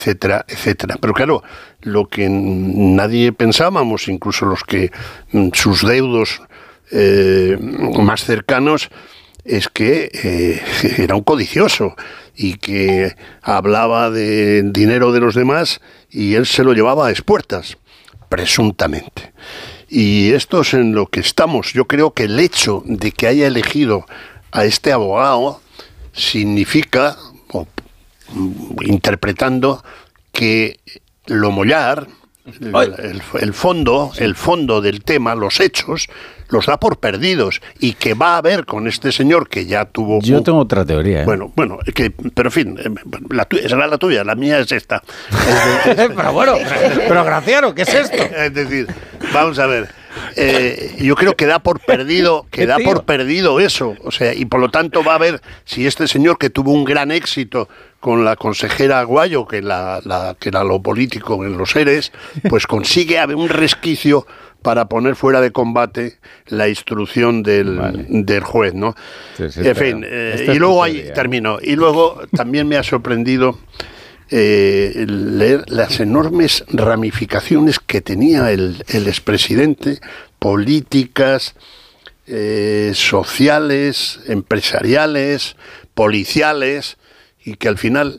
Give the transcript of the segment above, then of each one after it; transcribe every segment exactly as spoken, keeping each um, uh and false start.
etcétera, etcétera. Pero claro, lo que nadie pensábamos, incluso los que sus deudos eh, más cercanos, es que eh, era un codicioso y que hablaba de dinero de los demás y él se lo llevaba a espuertas, presuntamente. Y esto es en lo que estamos. Yo creo que el hecho de que haya elegido a este abogado significa, o, interpretando, que lo mollar, el, el, el fondo, el fondo del tema, los hechos, los da por perdidos, y que va a haber con este señor que ya tuvo... Yo un, tengo otra teoría. ¿eh? Bueno, bueno, que, pero en fin, la tuya, será la tuya, la mía es esta. Es de, pero bueno, pero Graciano, ¿qué es esto? Es decir, vamos a ver, eh, yo creo que da por perdido, que da por perdido eso, o sea, y por lo tanto va a ver si este señor que tuvo un gran éxito con la consejera Aguayo, que, la, la, que era lo político en los seres, pues consigue haber un resquicio para poner fuera de combate la instrucción del, vale. del juez, ¿no? Sí, sí, en fin, eh, y luego ahí termino. Y luego también me ha sorprendido eh, leer las enormes ramificaciones que tenía el, el expresidente, políticas, eh, sociales, empresariales, policiales, y que al final,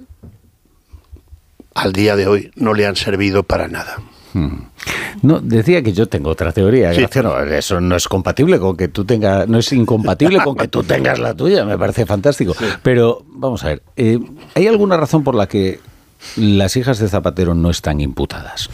al día de hoy, no le han servido para nada. No, decía que yo tengo otra teoría. Sí. No, eso no es compatible con que tú tengas, no es incompatible con que tú tengas la tuya, me parece fantástico. Sí. Pero vamos a ver, eh, ¿hay alguna razón por la que las hijas de Zapatero no están imputadas?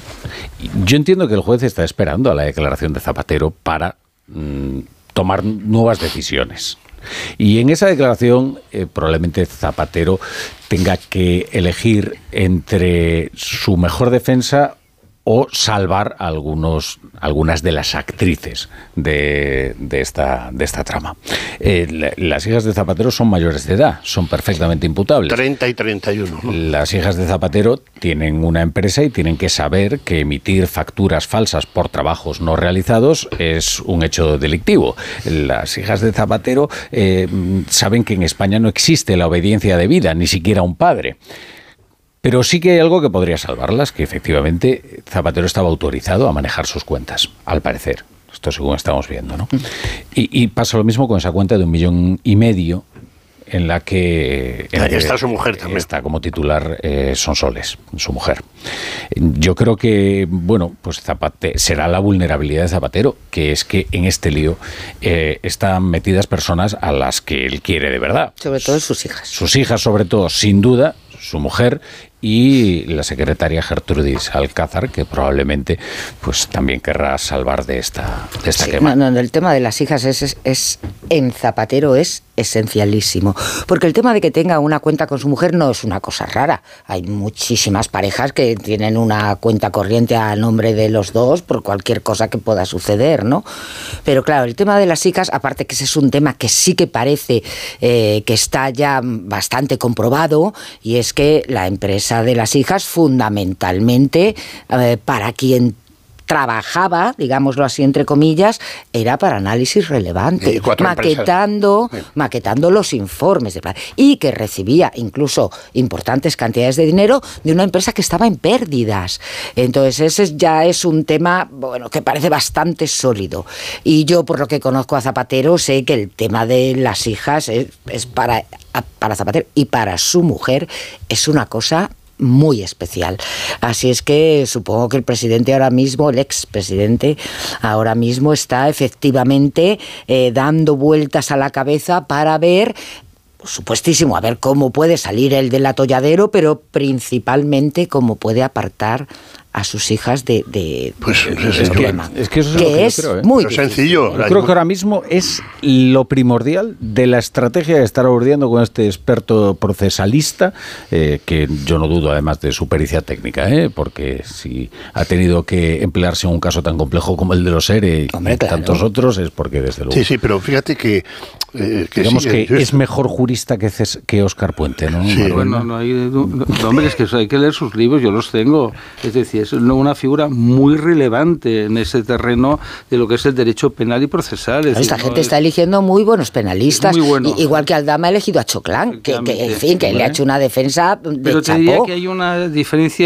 Yo entiendo que el juez está esperando a la declaración de Zapatero para mmm, tomar nuevas decisiones. Y en esa declaración eh, probablemente Zapatero tenga que elegir entre su mejor defensa o salvar a algunos, algunas de las actrices de, de, esta, de esta trama. Eh, la, las hijas de Zapatero son mayores de edad, son perfectamente imputables. treinta y treinta y uno. ¿no? Las hijas de Zapatero tienen una empresa y tienen que saber que emitir facturas falsas por trabajos no realizados es un hecho delictivo. Las hijas de Zapatero eh, saben que en España no existe la obediencia debida, ni siquiera un padre. Pero sí que hay algo que podría salvarlas, que efectivamente Zapatero estaba autorizado a manejar sus cuentas, al parecer. Esto según estamos viendo, ¿no? Y, y pasa lo mismo con esa cuenta de un millón y medio en la que... En Ahí está su mujer también. Está como titular eh, Sonsoles, su mujer. Yo creo que, bueno, pues Zapate, será la vulnerabilidad de Zapatero, que es que en este lío eh, están metidas personas a las que él quiere de verdad. Sobre todo sus hijas. Sus hijas, sobre todo, sin duda, su mujer y la secretaria Gertrudis Alcázar, que probablemente pues también querrá salvar de esta, de esta sí, quema. No, no, el tema de las hijas es, es, es en Zapatero es esencialísimo, porque el tema de que tenga una cuenta con su mujer no es una cosa rara. Hay muchísimas parejas que tienen una cuenta corriente a nombre de los dos por cualquier cosa que pueda suceder, ¿no? Pero claro, el tema de las hijas, aparte que ese es un tema que sí que parece eh, que está ya bastante comprobado, y es que la empresa de las hijas fundamentalmente eh, para quien trabajaba, digámoslo así entre comillas, era para análisis relevante, maquetando, maquetando los informes de plan, y que recibía incluso importantes cantidades de dinero de una empresa que estaba en pérdidas. Entonces ese ya es un tema, bueno, que parece bastante sólido. Y yo, por lo que conozco a Zapatero, sé que el tema de las hijas es, es para, para Zapatero y para su mujer es una cosa muy especial. Así es que supongo que el presidente ahora mismo, el expresidente, ahora mismo está efectivamente eh, dando vueltas a la cabeza para ver, por supuestísimo, a ver cómo puede salir el del atolladero, pero principalmente cómo puede apartar a sus hijas de, de, pues, de, de de es problema. Que, es que eso es, que lo que es yo creo, ¿eh? muy sencillo. Yo creo que ahora mismo es lo primordial de la estrategia de estar urdiendo con este experto procesalista, eh, que yo no dudo además de su pericia técnica, ¿eh? Porque si ha tenido que emplearse en un caso tan complejo como el de los ERE y Hombre, claro. tantos otros, es porque desde luego... Sí, sí, pero fíjate que... Eh, que digamos sí, que yo es esto... mejor jurista que, Ces, que Óscar Puente, ¿no? Sí. Bueno, no hay... No, no, hombre, es que hay que leer sus libros, yo los tengo. Es decir, es una figura muy relevante en ese terreno de lo que es el derecho penal y procesal. Es Esta decir, gente no, está eligiendo muy buenos penalistas, muy bueno. igual que Aldama ha elegido a Choclán, que, que en fin, que le ha hecho una defensa de Pero te chapó. diría que hay una diferencia